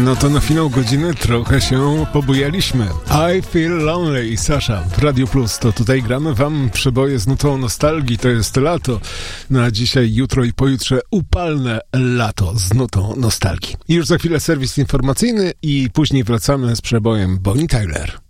No to na finał godziny trochę się pobujaliśmy. I Feel Lonely i Sasha w Radio Plus. To tutaj gramy wam przeboje z nutą nostalgii. To jest lato. Na dzisiaj, jutro i pojutrze upalne lato z nutą nostalgii. I już za chwilę serwis informacyjny i później wracamy z przebojem Bonnie Tyler.